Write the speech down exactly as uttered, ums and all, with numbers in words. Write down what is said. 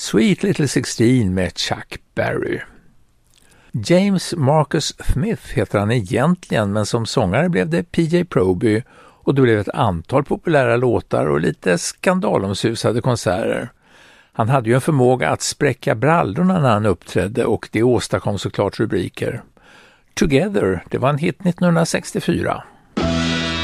Sweet Little sexton med Chuck Berry. James Marcus Smith heter han egentligen, men som sångare blev det P J Proby och det blev ett antal populära låtar och lite skandalomsusade konserter. Han hade ju en förmåga att spräcka brallorna när han uppträdde och det åstadkom såklart rubriker. Together, det var en hit nittonhundrasextiofyra.